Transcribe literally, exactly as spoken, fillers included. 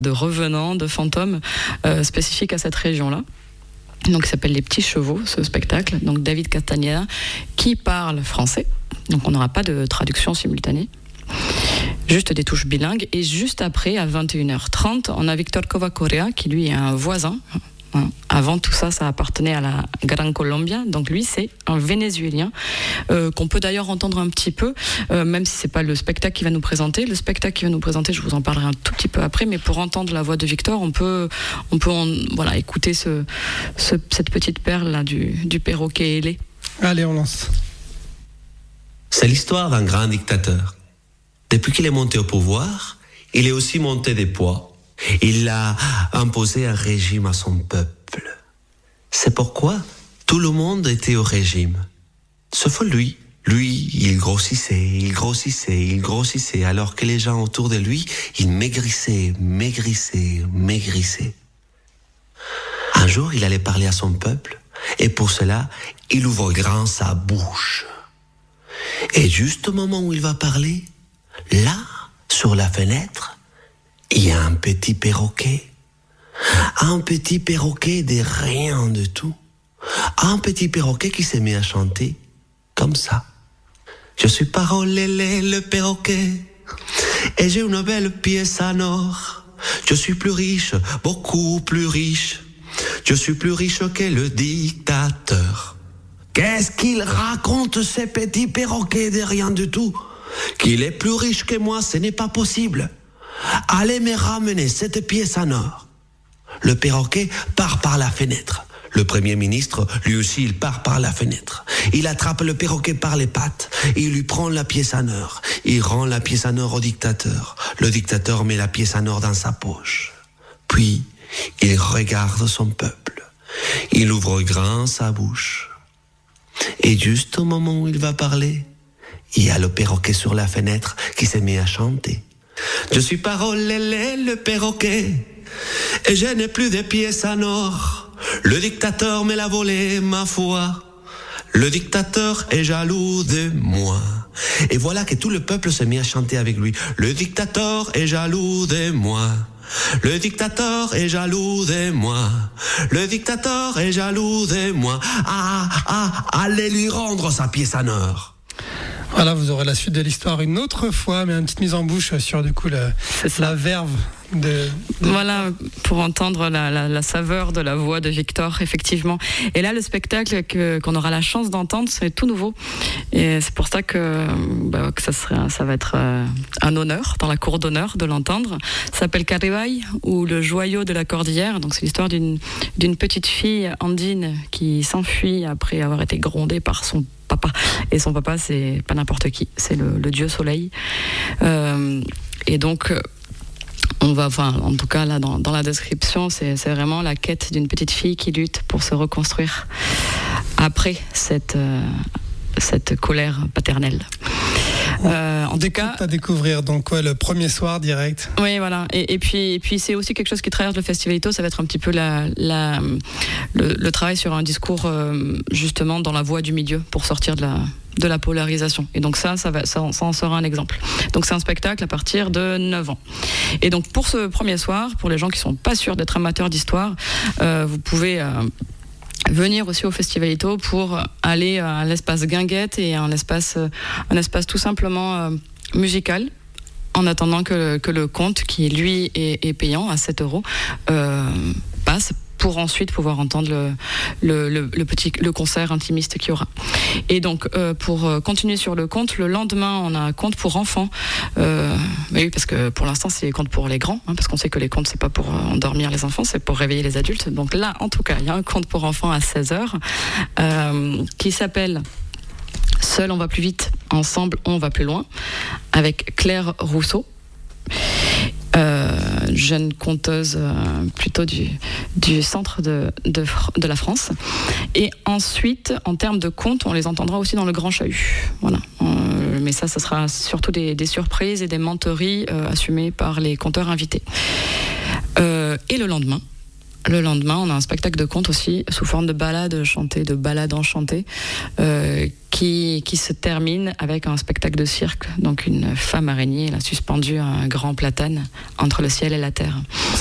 de revenants, de fantômes euh, spécifiques à cette région-là. Donc, il s'appelle Les Petits Chevaux, ce spectacle. Donc, David Castañeda, qui parle français. Donc, on n'aura pas de traduction simultanée. Juste des touches bilingues. Et juste après, à vingt et une heures trente, on a Victor Covacorea, qui lui est un voisin. Avant tout ça, ça appartenait à la Gran Colombia. Donc lui, c'est un Vénézuélien euh, qu'on peut d'ailleurs entendre un petit peu, euh, même si c'est pas le spectacle qu'il va nous présenter. Le spectacle qu'il va nous présenter, je vous en parlerai un tout petit peu après. Mais pour entendre la voix de Victor, on peut, on peut, en, voilà, écouter ce, ce, cette petite perle là du, du perroquet ailé. Allez, on lance. C'est l'histoire d'un grand dictateur. Depuis qu'il est monté au pouvoir, il est aussi monté des poids. Il a imposé un régime à son peuple. C'est pourquoi tout le monde était au régime. Sauf lui. Lui, il grossissait, il grossissait, il grossissait, alors que les gens autour de lui, ils maigrissaient, maigrissaient, maigrissaient. Un jour, il allait parler à son peuple, et pour cela, il ouvre grand sa bouche. Et juste au moment où il va parler, là, sur la fenêtre, il y a un petit perroquet. Un petit perroquet de rien de tout. Un petit perroquet qui s'est mis à chanter comme ça. Je suis parolélé le perroquet et j'ai une belle pièce en or. Je suis plus riche, beaucoup plus riche. Je suis plus riche que le dictateur. Qu'est-ce qu'il raconte, ces petits perroquets de rien du tout? Qu'il est plus riche que moi, ce n'est pas possible. Allez me ramener cette pièce en or. Le perroquet part par la fenêtre. Le Premier ministre, lui aussi, il part par la fenêtre. Il attrape le perroquet par les pattes. Il lui prend la pièce en or. Il rend la pièce en or au dictateur. Le dictateur met la pièce en or dans sa poche. Puis, il regarde son peuple. Il ouvre grand sa bouche. Et juste au moment où il va parler, il y a le perroquet sur la fenêtre qui s'est mis à chanter. Je suis parolélé le perroquet et je n'ai plus de pièces en or. Le dictateur me l'a volé, ma foi. Le dictateur est jaloux de moi. Et voilà que tout le peuple s'est mis à chanter avec lui. Le dictateur est jaloux de moi. Le dictateur est jaloux de moi. Le dictateur est jaloux de moi. Ah, ah, allez lui rendre sa pièce en or. Voilà, vous aurez la suite de l'histoire une autre fois, mais une petite mise en bouche sur du coup la, la verve de, de... Voilà, pour entendre la, la, la saveur de la voix de Victor, effectivement. Et là, le spectacle que, qu'on aura la chance d'entendre, c'est tout nouveau. Et c'est pour ça que, bah, que ça, serait, ça va être euh, un honneur, dans la cour d'honneur, de l'entendre. Ça s'appelle Caribay, ou le joyau de la cordillère. Donc c'est l'histoire d'une, d'une petite fille andine qui s'enfuit après avoir été grondée par son papa. Et son papa, c'est pas n'importe qui, c'est le, le dieu soleil. Euh, et donc, on va, enfin, en tout cas, là, dans, dans la description, c'est, c'est vraiment la quête d'une petite fille qui lutte pour se reconstruire après cette, euh, cette colère paternelle. Euh, en tout cas, à découvrir donc ouais, le premier soir direct. Oui, voilà. Et, et puis, et puis c'est aussi quelque chose qui traverse le Festivalito. Ça va être un petit peu la, la, le, le travail sur un discours euh, justement dans la voie du milieu pour sortir de la, de la polarisation. Et donc ça, ça, va, ça, ça en sera un exemple. Donc c'est un spectacle à partir de neuf ans. Et donc pour ce premier soir, pour les gens qui sont pas sûrs d'être amateurs d'histoire, euh, vous pouvez euh, venir aussi au Festivalito pour aller à l'espace Guinguette et un espace, un espace tout simplement euh, musical, en attendant que, que le conte, qui lui est, est payant à sept euros, euh, passe, pour ensuite pouvoir entendre le, le, le, le petit le concert intimiste qu'il y aura. Et donc, euh, pour continuer sur le conte, le lendemain, on a un conte pour enfants. Euh, oui, parce que pour l'instant, c'est conte pour les grands, hein, parce qu'on sait que les contes, c'est pas pour endormir les enfants, c'est pour réveiller les adultes. Donc là, en tout cas, il y a un conte pour enfants à seize heures euh, qui s'appelle « Seul, on va plus vite, ensemble, on va plus loin », avec Claire Rousseau. Euh, jeune conteuse euh, plutôt du, du centre de, de, de la France. Et ensuite, en termes de contes, on les entendra aussi dans le Grand Chahut. Voilà. Euh, mais ça, ça sera surtout des, des surprises et des menteries euh, assumées par les conteurs invités. Euh, et le lendemain, Le lendemain, on a un spectacle de contes aussi, sous forme de ballade chantée, de ballade enchantée, euh, qui, qui se termine avec un spectacle de cirque. Donc une femme araignée, là, suspendue à un grand platane entre le ciel et la terre.